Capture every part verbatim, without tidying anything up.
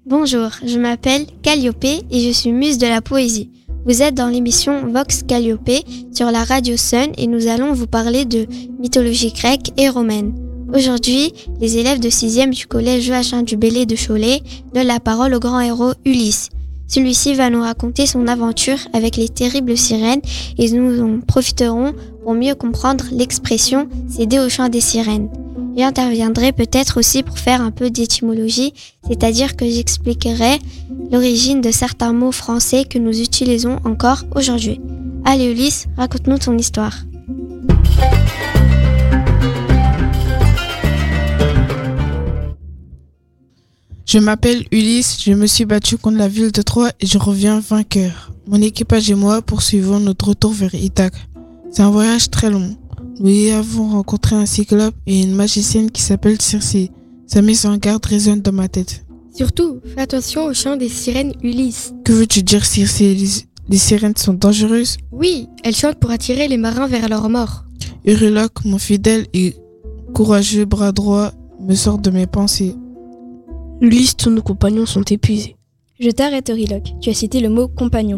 Bonjour, je m'appelle Calliope et je suis muse de la poésie. Vous êtes dans l'émission Vox Calliope sur la radio Sun et nous allons vous parler de mythologie grecque et romaine. Aujourd'hui, les élèves de sixième du collège Joachim du Bellay de Cholet donnent la parole au grand héros Ulysse. Celui-ci va nous raconter son aventure avec les terribles sirènes et nous en profiterons pour mieux comprendre l'expression « céder au chant des sirènes ». J'interviendrai peut-être aussi pour faire un peu d'étymologie, c'est-à-dire que j'expliquerai l'origine de certains mots français que nous utilisons encore aujourd'hui. Allez Ulysse, raconte-nous ton histoire. Je m'appelle Ulysse, je me suis battu contre la ville de Troie et je reviens vainqueur. Mon équipage et moi poursuivons notre retour vers Ithaque. C'est un voyage très long. Nous y avons rencontré un cyclope et une magicienne qui s'appelle Circé. Sa mise en garde résonne dans ma tête. Surtout, fais attention au chant des sirènes, Ulysse. Que veux-tu dire, Circé? Les, les sirènes sont dangereuses? Oui, elles chantent pour attirer les marins vers leur mort. Euryloque, mon fidèle et courageux bras droit, me sort de mes pensées. Ulysse, tous nos compagnons sont épuisés. Je t'arrête, Euryloque. Tu as cité le mot compagnon.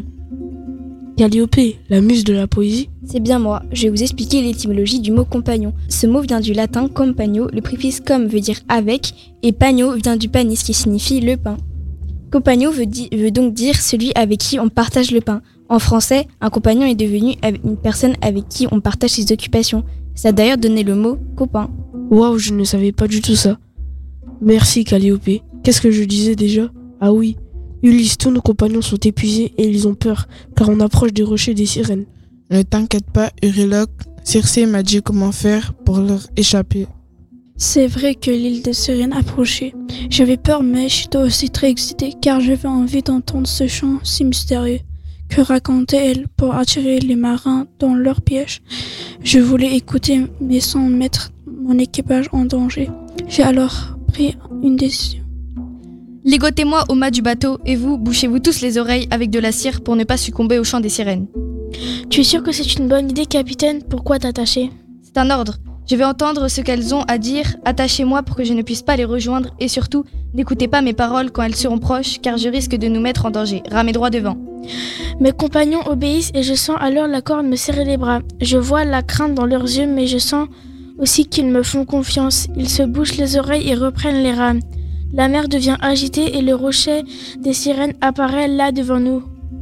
Calliope, la muse de la poésie. C'est bien moi. Je vais vous expliquer l'étymologie du mot compagnon. Ce mot vient du latin compagno. Le préfixe com veut dire avec et pagno vient du panis qui signifie le pain. Compagnon veut, di- veut donc dire celui avec qui on partage le pain. En français, un compagnon est devenu une personne avec qui on partage ses occupations. Ça a d'ailleurs donné le mot copain. Waouh, je ne savais pas du tout ça. Merci Calliope. Qu'est-ce que je disais déjà? Ah oui, Ulysse, tous nos compagnons sont épuisés et ils ont peur, car on approche des rochers des sirènes. Ne t'inquiète pas, Euryloque. Circé m'a dit comment faire pour leur échapper. C'est vrai que l'île des sirènes approchait. J'avais peur, mais j'étais aussi très excitée, car j'avais envie d'entendre ce chant si mystérieux. Que racontait-elle pour attirer les marins dans leur piège? Je voulais écouter, mais sans mettre mon équipage en danger. J'ai alors pris une décision. Ligotez-moi au mât du bateau et vous, bouchez-vous tous les oreilles avec de la cire pour ne pas succomber au chant des sirènes. Tu es sûr que c'est une bonne idée, capitaine? Pourquoi t'attacher? C'est un ordre. Je vais entendre ce qu'elles ont à dire. Attachez-moi pour que je ne puisse pas les rejoindre et surtout, n'écoutez pas mes paroles quand elles seront proches car je risque de nous mettre en danger. Ramez droit devant. Mes compagnons obéissent et je sens alors la corde me serrer les bras. Je vois la crainte dans leurs yeux, mais je sens aussi qu'ils me font confiance. Ils se bouchent les oreilles et reprennent les rames. La mer devient agitée et le rocher des sirènes apparaît là devant nous.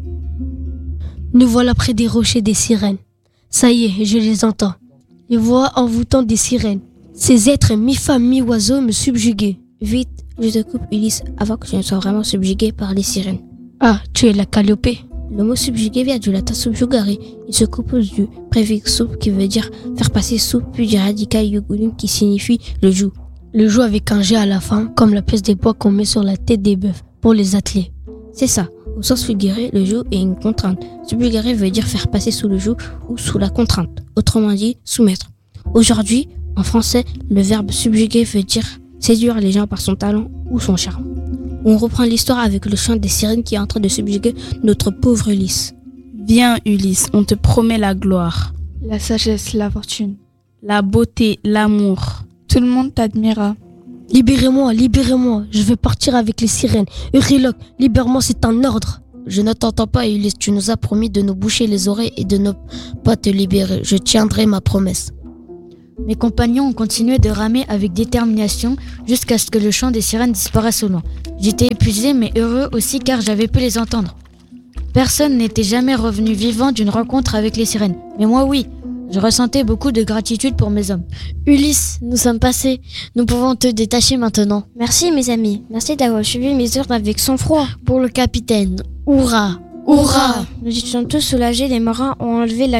Nous voilà près des rochers des sirènes. Ça y est, je les entends. Les voix envoûtantes des sirènes. Ces êtres mi-femmes, mi-oiseaux me subjuguaient. Vite, je te coupe Ulysse avant que je ne sois vraiment subjugué par les sirènes. Ah, tu es la Calliope. Le mot subjugué vient du latin subjugare. Il se compose du préfixe sub qui veut dire faire passer sous, puis du radical yugulum qui signifie le joug. Le joug avec un G à la fin, comme la pièce des bois qu'on met sur la tête des bœufs pour les atteler. C'est ça. Au sens figuré, le joug est une contrainte. Subjugare veut dire faire passer sous le joug ou sous la contrainte. Autrement dit, soumettre. Aujourd'hui, en français, le verbe subjuguer veut dire séduire les gens par son talent ou son charme. On reprend l'histoire avec le chant des sirènes qui est en train de subjuguer notre pauvre Ulysse. Viens Ulysse, on te promet la gloire, La sagesse, la fortune. la beauté, l'amour. Tout le monde t'admirera. Libérez-moi, libérez-moi. Je veux partir avec les sirènes. Euryloque, libère-moi, c'est un ordre. Je ne t'entends pas Ulysse, tu nous as promis de nous boucher les oreilles et de ne pas te libérer. Je tiendrai ma promesse. Mes compagnons ont continué de ramer avec détermination jusqu'à ce que le chant des sirènes disparaisse au loin. J'étais épuisé mais heureux aussi car j'avais pu les entendre. Personne n'était jamais revenu vivant d'une rencontre avec les sirènes. Mais moi oui, je ressentais beaucoup de gratitude pour mes hommes. Ulysse, nous sommes passés. Nous pouvons te détacher maintenant. Merci mes amis, merci d'avoir suivi mes ordres avec sang-froid. Pour le capitaine, hurrah! Hurrah! Nous étions tous soulagés, les marins ont enlevé la